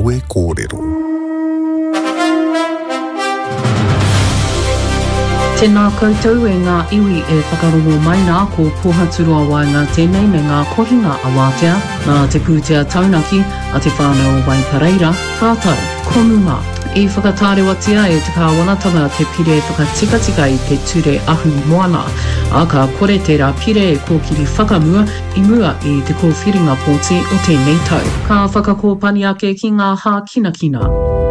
Taue kōrero. Tēnā koutou e ngā iwi e whakarongo mai nā ko pohaturua wai ngā tēnei me ngā kohinga a wātea, nā te pūtea taunaki a te whānau wai pareira, rātau, konunga. I whakatārewatia e te kāwanatanga te pire whakatikatika i te ture ahu moana, a ka kore tērā pire e kōkiri whakamua i mua i te kōwhiringa pōti o tēnei tau. Ka whakakōpani ake ki ngā hā kinakina.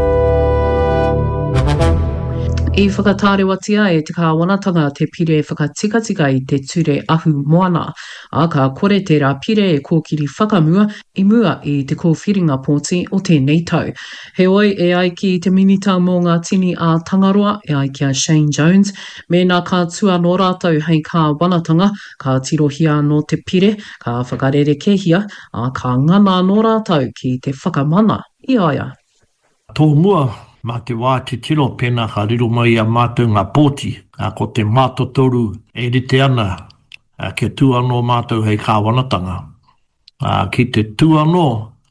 I whakatārewatia e te kāwanatanga te pire whakatikatika i te ture ahu moana, a ka kore tērā pire e kōkiri whakamua i mua i te kōwhiringa pōti o tēnei tau. He oi e ai ki te minita mō ngā tini a Tangaroa e ai ki a Shane Jones, me nā ka tua no rātou hei kāwanatanga, ka tirohia no te pire, ka whakarerekehia, a ka ngana no rātou ki te whakamana i aia. Tō mua, mā te wā te tiro pēnā ka riro mai a mātou ngā pōti, ko te mātotoru e rite ana ke tūano mātou hei kāwanatanga. Ki te tūano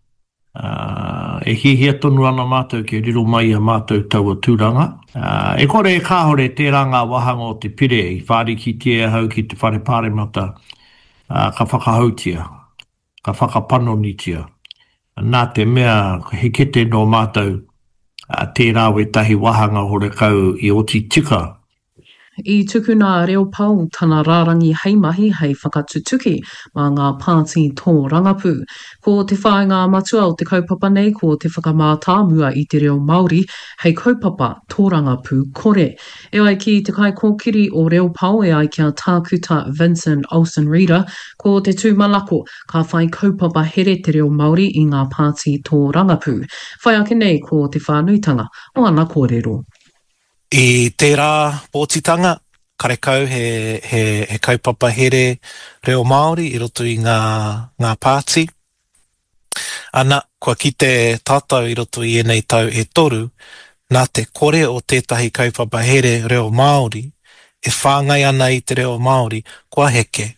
e hihia tonu ana mātou ke riro mai a mātou taua tūranga. E kore e kāhore tērā ngā wahanga o te pire i whāriki tia hau ki te whare pāremata ka whakahautia, ka whakapanonitia. Nā te mea he kete no mātou tērā we tahi wahanga hore kau i oti tika. I tukuna reo pau tana rārangi heimahi hei whakatutuki mā ngā pāti tō rangapū. Ko te whāinga matua o te kaupapa nei ko te whakamātā mua i te reo Māori hei kaupapa tō rangapū kore. E ai ki te kai kōkiri o reo pau e ai kia tākuta Vincent Olsen Reader ko te tūmanako ka whai kaupapa here te reo Māori i ngā pāti tō rangapū. Whai ake nei ko te whānuitanga o ana kōrero. I tērā pōtitanga, karekau he kaupapa here reo Māori i roto i ngā pāti. Ana, kua ki te tātou i roto i enei tau e toru, nā te kore o tētahi kaupapa here reo Māori, e whāngai ana i te reo Māori, kua heke.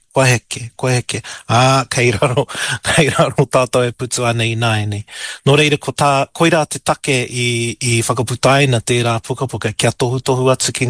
Kei raro tātou e putu ana i nāene. Nō reira, koira te take i whakaputaina tērā pukapuka kia tohu atu ki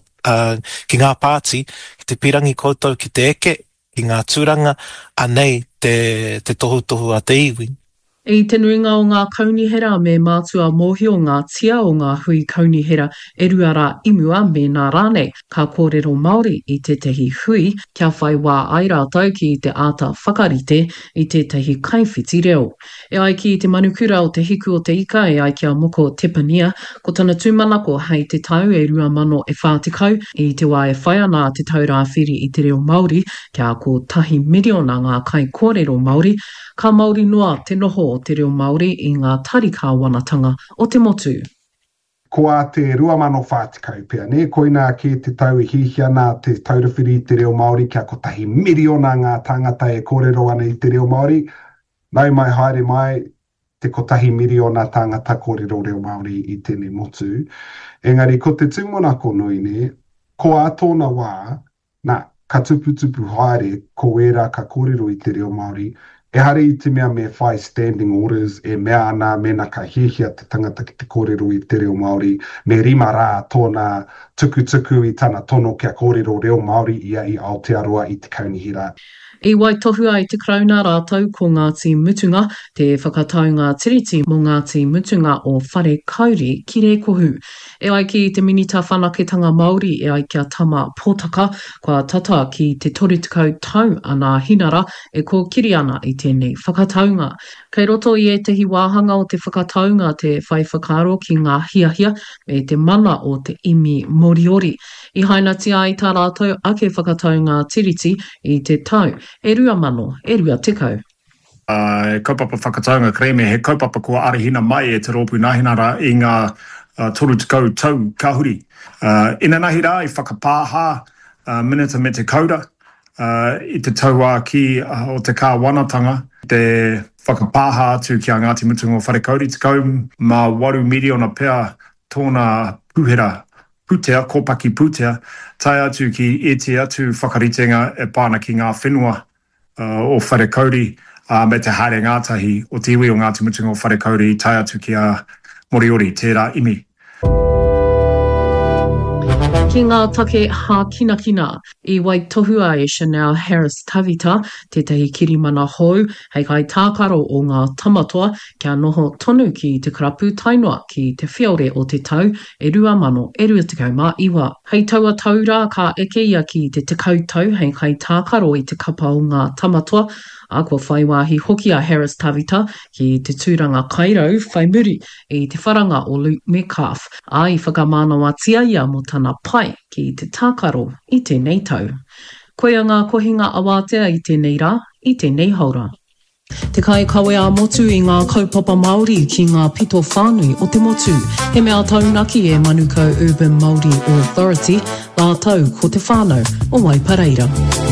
ngā pāti, ki te pirangi koutou ki te eke, ki ngā tūranga, anei te tohu a te iwi. I te nuinga o ngā kaunihera me mātua mōhi o ngā tia o ngā hui kaunihera e ruara imua me nā rānei, ka kōrero Māori i te tehi hui, kia whai wā ai rātou ki te āta whakarite i te tehi kaiwhiti reo. E ai ki te manukura o te hiku o te ika e ai kia moko Tepania, ko tana tūmanako hei te tau e rua mano e whātikau i te wā e whai ana te taurāwhiri i te reo Māori, kia ko tahi miliona ngā kai kōrero Māori, ka Māori noa te noho o te reo Māori i ngā tari kāwanatanga o te motu. Koa te rua mano whātikau pia, ne? Koina ki te tau i hihia nā te taurawhiri i te reo Māori, kia ko tahi miliona ngā tangata e kōrero ana i te reo Māori, nau mai haere mai te ko tahi miliona tangata kōrero reo Māori i tēnei motu. Engari, ko te tūmonako nui ne, ko a tōna wā, nā, ka tuputupu haere ko era ka kōrero i te reo Māori, e hare i te mea me whai standing orders e mea ana mena ka hihia te tangata ki te kōrero i te reo Māori, me rima rā tōna tukutuku i tana tono kia kōrero reo Māori ia i Aotearoa i te kaunihira. I waitohu ai te krauna rātou ko Ngāti Mutunga, te whakataunga tiriti mō Ngāti Mutunga o Whare Kauri ki Rekohu. E ai ki te minita whanaketanga Māori e ai kia tama pōtaka, kua tata ki te torutukau tau ana hinara e ko kiri ana i tēnei whakataunga. Kei roto i e tehi wāhanga o te whakataunga te whai whakaro ki ngā hiahia me te mana o te imi Moriori. I haina tia i tā rātou ake whakataunga tiriti i te tau. E rua mano, e rua tekau. Kaupapa whakataunga kreme, he kaupapa kua arihina mai e te rōpū nahinara i ngā torutukau tau kahuri. Ina nahi rā i whakapāha minita me te kaura i te taua ki o te kāwanatanga, te whakapāha atu ki a Ngāti Mutunga o Whare Kauri, te kau mā 8 miliona pea tōna puhera putea, kōpaki putea, tai atu ki e te atu whakaritenga e pāna ki ngā whenua o Whare Kauri me te haere ngātahi o te iwi o Ngāti Mutunga o Wharekauri tai atu ki a Moriori, tērā imi. Ki ngā take hākinakina I wai tohua e Chanel Harris Tavita, tētahi kirimana hou, hei kai tākaro o ngā tamatoa, kia noho tonu ki te karapu tainoa ki te whiaure o te tau, e 2021. Hei taua taura ka eke ia ki te tekau tau, hei kai tākaro I te kapa o ngā tamatoa, a kua whaiwahi hoki a Harris Tavita ki te tūranga kairau whai muri I te wharanga o Luke Metcalf, a I whakamānawatia ia mo tana pai ki te tākaro I tēnei tau. Koia ngā kohinga awatea I tēnei rā, I tēnei haura. Te kai kawe a motu I ngā kaupapa Māori ki ngā pito whānui o te motu. He mea taunaki e Manukau Urban Māori Authority, ngā tau ko te whānau o Waipareira.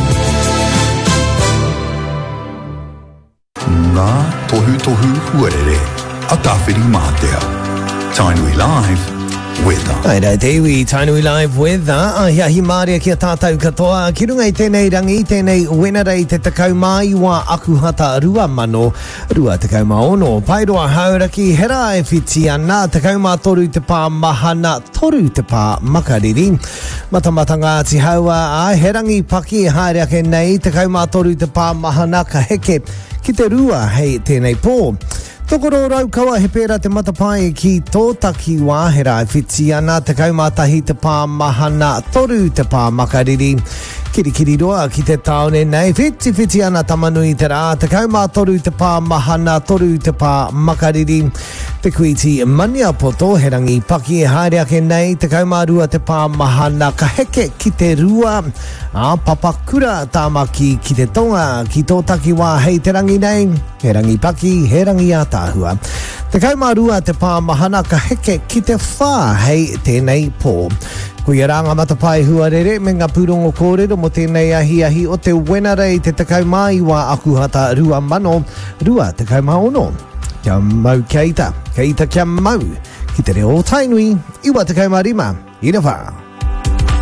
Ngā tohu huarere, a tawhiri mātea. Tainui Live, weather. Aira te iwi, Tainui Live weather. Ahia hi māria ki a tātou katoa. Ki runga I tēnei rangi, tēnei wenarei te takau mai wa akuhata 2 takau maono. Pairoa hauraki, hera e whiti ana, takau mā toru te pā mahana, toru te pā makariri. Matamata ngāti haua, he rangi paki haere ake nei, takau mā toru te pā mahana ka heke, ki te rua hei tēnei pō. Tokoro rau kaua he pēra te matapai ki tō taki wāhera e whiti ana te kaumatahi te pā mahana toru te pā makariri. Kirikiri roa ki te taone nei whiti ana tamanui te rā te kaumatoru te pā mahana toru te pā makariri. Te kuiti mania poto he rangi paki e haere ake nei te kaumarua te pā mahana ka heke ki te rua. A papakura tāmaki ki te tonga ki tō taki wā hei te rangi nei. He rangi paki, he rangi a tāhua. Te kaumarua te pā mahana ka heke ki te whā hei tēnei pō. Ko ia ranga matapai huarere me ngā pūrongo kōrero mo tēnei ahi o te wenarei te takau mai wā akuhata 2 takau maono. Kia mau keita kia mau ki te reo tainui I wā takau marima. Ira wha.